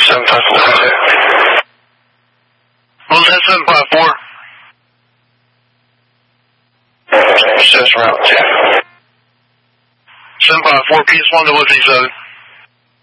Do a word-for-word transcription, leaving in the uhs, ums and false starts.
seven five four. What was that, seven five four? Says route two. seven five four, P S one to Wood V seven.